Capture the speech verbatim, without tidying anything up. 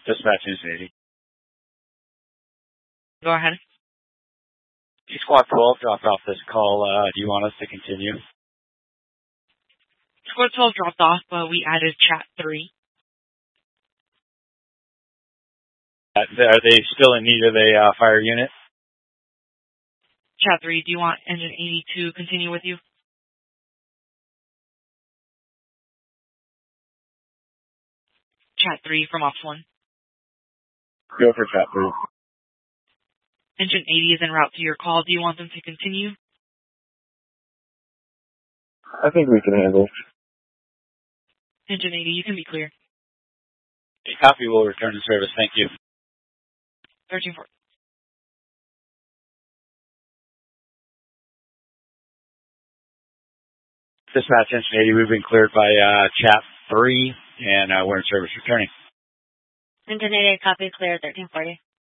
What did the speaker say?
Dispatch Engine eighty. Go ahead. Squad twelve dropped off this call. Uh, do you want us to continue? Squad twelve dropped off, but we added chat three. Uh, are they still in need of a uh, fire unit? Chat three, do you want Engine eighty to continue with you? Chat three from Ops one. Go for chat three. Engine eighty is en route to your call. Do you want them to continue? I think we can handle it. Engine eighty, you can be clear. A copy will return to service. Thank you. thirteen four. Dispatch Engine eighty, we've been cleared by uh, chat three, and uh, we're in service returning. Engine eighty, copy, clear, thirteen forty.